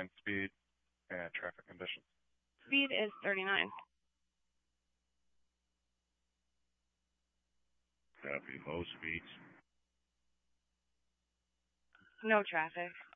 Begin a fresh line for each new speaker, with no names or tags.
and speed and traffic conditions.
Speed is 39.
Copy. Most speeds.
No traffic.